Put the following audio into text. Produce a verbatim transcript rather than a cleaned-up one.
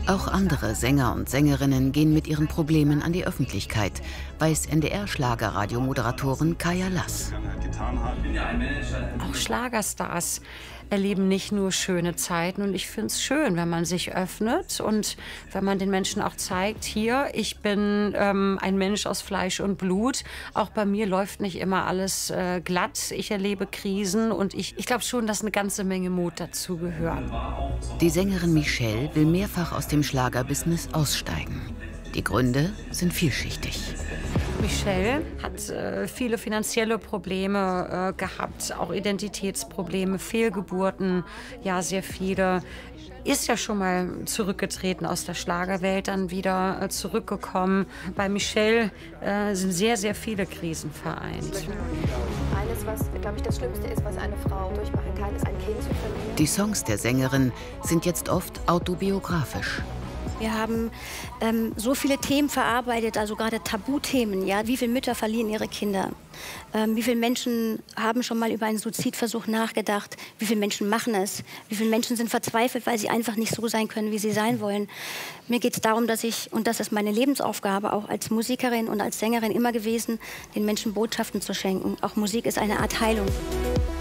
Auch andere Sänger und Sängerinnen gehen mit ihren Problemen an die Öffentlichkeit, weiß N D R-Schlagerradio-Moderatorin Kaya Lass. Auch Schlagerstars erleben nicht nur schöne Zeiten. Und ich finde es schön, wenn man sich öffnet und wenn man den Menschen auch zeigt, hier, ich bin ähm, ein Mensch aus Fleisch und Blut. Auch bei mir läuft nicht immer alles äh, glatt. Ich erlebe Krisen und ich, ich glaube schon, dass eine ganze Menge Mut dazu gehört. Die Sängerin Michelle will mehrfach aus dem Schlagerbusiness aussteigen. Die Gründe sind vielschichtig. Michelle hat äh, viele finanzielle Probleme äh, gehabt, auch Identitätsprobleme, Fehlgeburten, ja, sehr viele. Ist ja schon mal zurückgetreten aus der Schlagerwelt, dann wieder äh, zurückgekommen. Bei Michelle äh, sind sehr, sehr viele Krisen vereint. Eines, was, glaube ich, das Schlimmste ist, was eine Frau durchmachen kann, ist ein Kind zu verlieren. Die Songs der Sängerin sind jetzt oft autobiografisch. Wir haben ähm, so viele Themen verarbeitet, also gerade Tabuthemen. Ja? Wie viele Mütter verlieren ihre Kinder? Ähm, wie viele Menschen haben schon mal über einen Suizidversuch nachgedacht? Wie viele Menschen machen es? Wie viele Menschen sind verzweifelt, weil sie einfach nicht so sein können, wie sie sein wollen? Mir geht es darum, dass ich, und das ist meine Lebensaufgabe, auch als Musikerin und als Sängerin immer gewesen, den Menschen Botschaften zu schenken. Auch Musik ist eine Art Heilung.